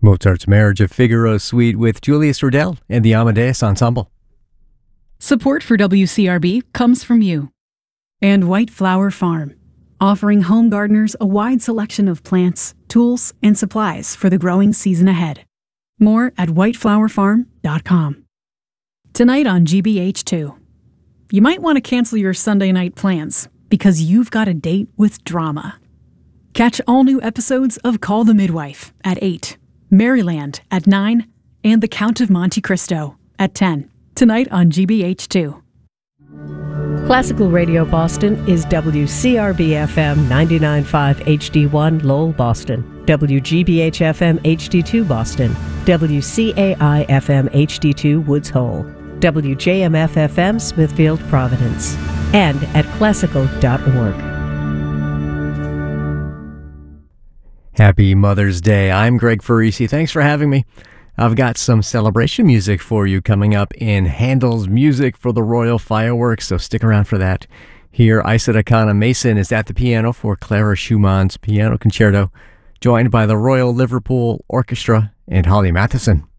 Mozart's Marriage of Figaro Suite with Julius Rudel and the Amadeus Ensemble. Support for WCRB comes from you. And White Flower Farm, offering home gardeners a wide selection of plants, tools, and supplies for the growing season ahead. More at whiteflowerfarm.com. Tonight on GBH2, you might want to cancel your Sunday night plans because you've got a date with drama. Catch all new episodes of Call the Midwife at 8, Maryland at 9, and The Count of Monte Cristo at 10. Tonight on GBH2. Classical Radio Boston is WCRB-FM 99.5 HD1 Lowell, Boston, WGBH-FM HD2 Boston, WCAI-FM HD2 Woods Hole, WJMF-FM Smithfield, Providence, and at classical.org. Happy Mother's Day. I'm Greg Farisi. Thanks for having me. I've got some celebration music for you coming up in Handel's Music for the Royal Fireworks, so stick around for that. Here, Isaac Akana Mason is at the piano for Clara Schumann's Piano Concerto, joined by the Royal Liverpool Orchestra and Holly Matheson.